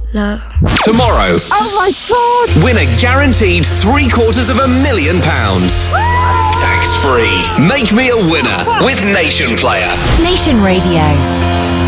love. Tomorrow. Oh my God! Win a guaranteed £750,000. Tax free. Make me a winner with Nation Player. Nation Radio.